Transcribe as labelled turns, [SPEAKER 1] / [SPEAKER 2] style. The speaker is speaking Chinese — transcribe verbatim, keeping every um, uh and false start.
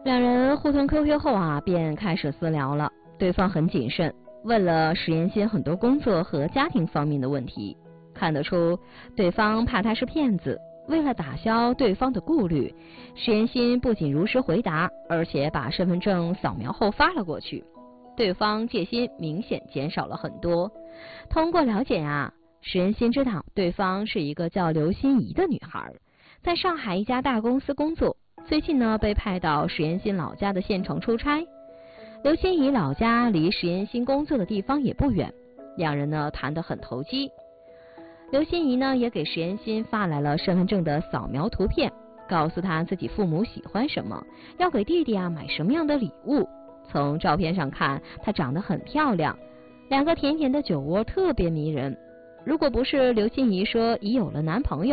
[SPEAKER 1] 两人互通 Q Q 后啊，便开始私聊了。对方很谨慎，问了石妍欣很多工作和家庭方面的问题，看得出对方怕他是骗子。为了打消对方的顾虑，石妍欣不仅如实回答，而且把身份证扫描后发了过去。对方戒心明显减少了很多。通过了解啊，石妍欣知道对方是一个叫刘心怡的女孩，在上海一家大公司工作，最近呢被派到石妍欣老家的县城出差。刘心怡老家离石妍欣工作的地方也不远，两人呢谈得很投机。刘心怡呢也给石妍欣发来了身份证的扫描图片，告诉她自己父母喜欢什么，要给弟弟啊买什么样的礼物。从照片上看，她长得很漂亮，两个甜甜的酒窝特别迷人。如果不是刘心怡说已有了男朋友，